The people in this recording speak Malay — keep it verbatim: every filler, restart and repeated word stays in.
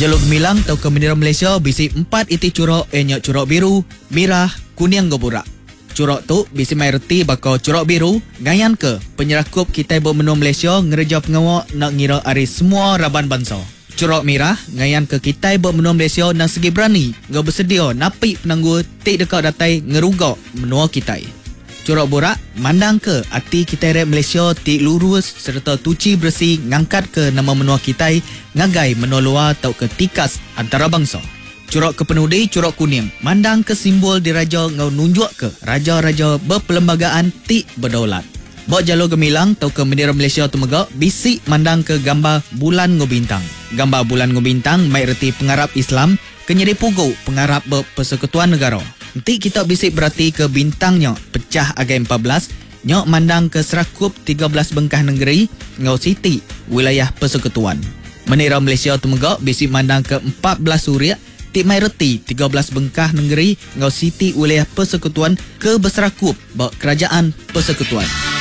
Jalur Gemilang atau ke bendera Malaysia bisi empat iti curok enyak curok biru, merah, kuning goburak. Curok tu bisi mai reti bakal curok biru ngayan ke penyerakup kita bermenua Malaysia ngereja pengawak nak ngira ari semua raban bangsa. Curok merah ngayan ke kita bermenua Malaysia nak segi berani ngau bersedia napi penanggu tik dekat datai ngerugak menua kita. Curok borak mandang ke hati kita rep Malaysia tik lurus serta tuci bersih ngangkat ke nama menua kita ngagai menua luar atau ke tikas antara bangsa. Curok kepenudi curok kuning mandang ke simbol diraja ngau nunjuk ke raja-raja berperlembagaan tik berdaulat. Bok jalur Gemilang atau ke bendera Malaysia tu megak bisik mandang ke gambar bulan ngobintang. Gambar bulan ngobintang mai reti pengarap Islam kenyeri pugu pengarap berpersekutuan negara. Nanti kita bisik berarti ke bintangnya pecah agai empat belas nyok mandang ke serakup tiga belas bengkah negeri ngau siti wilayah persekutuan. Bendera Malaysia tu megak bisik mandang ke empat belas suria tik mai reti tiga belas bengkah negeri ngau siti wilayah persekutuan ke berserakup bak kerajaan persekutuan.